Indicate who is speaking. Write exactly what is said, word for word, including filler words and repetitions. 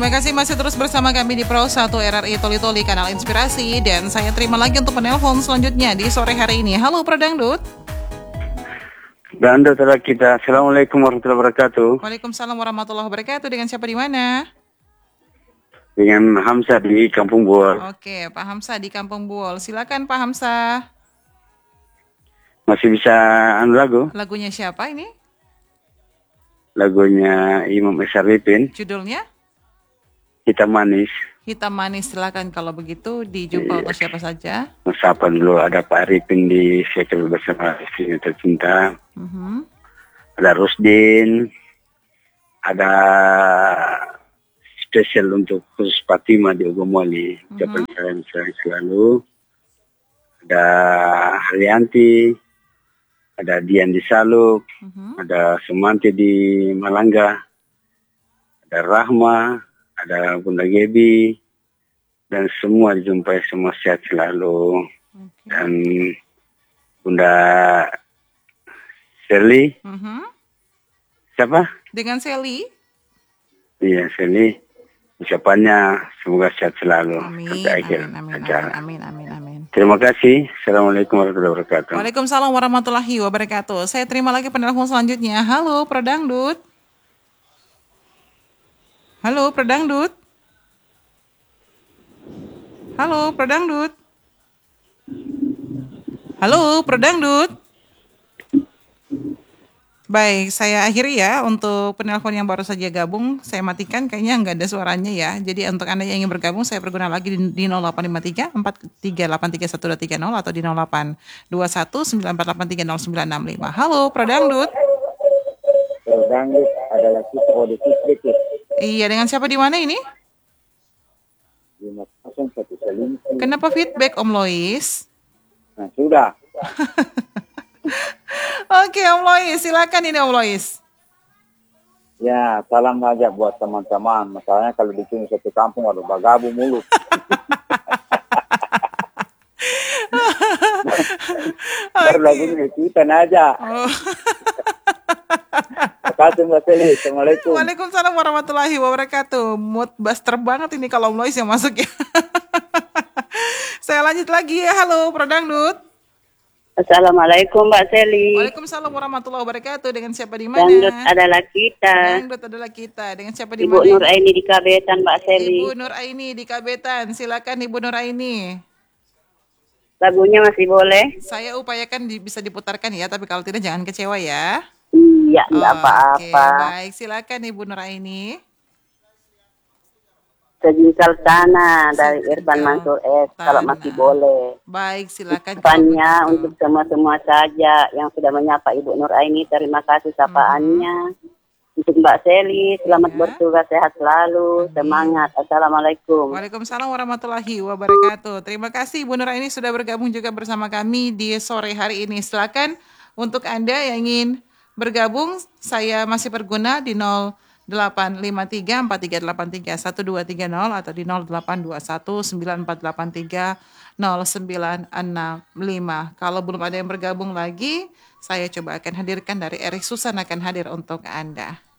Speaker 1: Terima kasih masih terus bersama kami di Pro satu R R I Toli Toli Kanal Inspirasi. Dan saya terima lagi untuk penelpon selanjutnya di sore hari ini. Halo Pro Dangdut.
Speaker 2: Dangdut adalah kita. Assalamualaikum warahmatullahi wabarakatuh.
Speaker 1: Waalaikumsalam warahmatullahi wabarakatuh. Dengan siapa di mana?
Speaker 2: Dengan Hamzah di Kampung Buol.
Speaker 1: Oke, Pak Hamzah di Kampung Buol. Silakan Pak Hamzah.
Speaker 2: Masih bisa anu lagu?
Speaker 1: Lagunya siapa ini?
Speaker 2: Lagunya Imam Syarifin.
Speaker 1: Judulnya?
Speaker 2: Hitam Manis.
Speaker 1: Hitam Manis. Silakan kalau begitu dijumpa untuk siapa saja.
Speaker 2: Sapa dulu ada Pak Arifin di Sektor bersama istrinya tercinta.
Speaker 1: Mm-hmm.
Speaker 2: Ada Rusdin. Ada spesial untuk khusus Fatima di Ogomoli. Ucapan mm-hmm. saya selalu. Ada Haryanti. Ada Dian di Saluk, uh-huh. ada Semanti di Malangga, ada Rahma, ada Bunda Gebi, dan semua dijumpai, semua sehat selalu. Okay. Dan Bunda Seli, uh-huh. siapa?
Speaker 1: Dengan Seli?
Speaker 2: Iya, Seli. Ucapannya semoga sehat selalu.
Speaker 1: Amin, amin, amin, amin, amin, amin, amin.
Speaker 2: Terima kasih. Assalamualaikum warahmatullahi wabarakatuh.
Speaker 1: Waalaikumsalam warahmatullahi wabarakatuh. Saya terima lagi penelpon selanjutnya. Halo, Pro Dangdut. Halo, Pro Dangdut. Halo, Pro Dangdut. Halo, Pro Dangdut. Baik, saya akhiri ya untuk penelpon yang baru saja gabung. Saya matikan, kayaknya nggak ada suaranya ya. Jadi untuk Anda yang ingin bergabung, saya berguna lagi di, di nol delapan lima tiga empat tiga delapan tiga satu dua tiga nol atau di nol delapan dua satu sembilan empat delapan tiga nol sembilan enam lima. Halo, Pro Dangdut.
Speaker 2: Pro Dangdut adalah kita kode feedback.
Speaker 1: Iya, dengan siapa di mana ini? Kenapa feedback, Om Lois?
Speaker 2: Nah, sudah.
Speaker 1: Oke, Om Lois, silakan ini Om Lois.
Speaker 3: Ya, salam aja buat teman-teman. Masalahnya kalau di sini satu kampung ada bagabu mulut. Baru lagunya ikutan aja. Oh. Terima kasih Mbak Seli. Assalamualaikum.
Speaker 1: Waalaikumsalam warahmatullahi wabarakatuh. Mood buster banget ini kalau Om Lois yang masuk ya. Saya lanjut lagi ya. Halo, Pro Dangdut.
Speaker 4: Assalamualaikum Mbak Seli.
Speaker 1: Waalaikumsalam warahmatullahi wabarakatuh. Dengan siapa di mana?
Speaker 4: Dangdut adalah kita.
Speaker 1: Dangdut adalah kita. Dengan siapa di
Speaker 4: Ibu
Speaker 1: mana?
Speaker 4: Ibu Nur Aini di Kabetan Mbak Seli.
Speaker 1: Ibu Nur Aini di Kabetan. Silakan Ibu Nur Aini.
Speaker 4: Lagunya masih boleh?
Speaker 1: Saya upayakan di, bisa diputarkan ya, tapi kalau tidak jangan kecewa ya.
Speaker 4: Iya, enggak apa-apa.
Speaker 1: Oke, baik. Silakan Ibu Nur Aini.
Speaker 4: Sejengkal tanah dari Irfan Mansur S, kalau masih boleh.
Speaker 1: Baik, silakan.
Speaker 4: Depannya untuk semua-semua saja yang sudah menyapa Ibu Nur Aini, terima kasih sapaannya. Hmm. Untuk Mbak Seli, selamat ya. Bertugas, sehat selalu, hmm. semangat. Assalamualaikum.
Speaker 1: Waalaikumsalam warahmatullahi wabarakatuh. Terima kasih Ibu Nur Aini sudah bergabung juga bersama kami di sore hari ini. Silakan untuk Anda yang ingin bergabung, saya masih berguna di nol delapan lima tiga empat tiga delapan tiga satu dua tiga nol atau di nol delapan dua satu sembilan empat delapan tiga nol sembilan enam lima. Kalau belum ada yang bergabung lagi, saya coba akan hadirkan dari Erik Susan akan hadir untuk Anda.